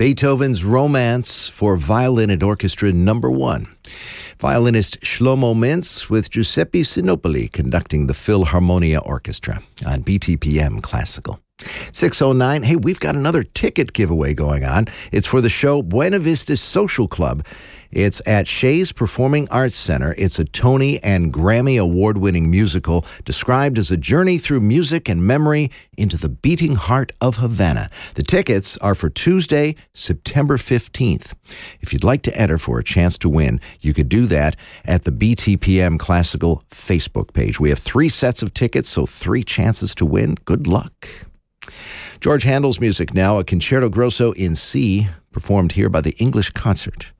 Beethoven's Romance for Violin and Orchestra No. 1. Violinist Shlomo Mintz with Giuseppe Sinopoli conducting the Philharmonia Orchestra on BTPM Classical. 6:09. Hey, we've got another ticket giveaway going on. It's for the show Buena Vista Social Club. It's at Shays Performing Arts Center. It's a Tony and Grammy award-winning musical described as a journey through music and memory into the beating heart of Havana. The tickets are for Tuesday, September 15th. If you'd like to enter for a chance to win, you could do that at the BTPM Classical Facebook page. We have 3 sets of tickets, so 3 chances to win. Good luck. George Handel's music now, a Concerto Grosso in C, performed here by the English Concert.